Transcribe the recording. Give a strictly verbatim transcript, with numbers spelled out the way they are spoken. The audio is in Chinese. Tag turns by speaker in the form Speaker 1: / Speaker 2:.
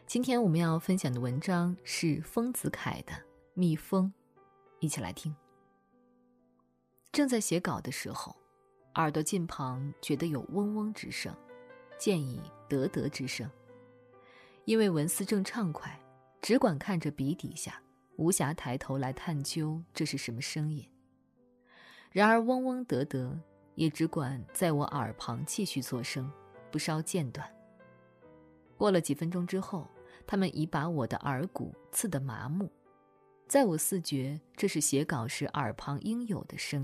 Speaker 1: 今天我们要分享的文章是丰子恺的《蜜蜂》，一起来听。正在写稿的时候，耳朵近旁觉得有嗡嗡之声，渐以得得之声。因为文思正畅快，只管看着笔底下，无暇抬头来探究这是什么声音。然而嗡嗡得得也只管在我耳旁继续作声，不稍间断。过了几分钟之后，他们已把我的耳骨刺得麻木，在我似觉这是写稿时耳旁应有的声音。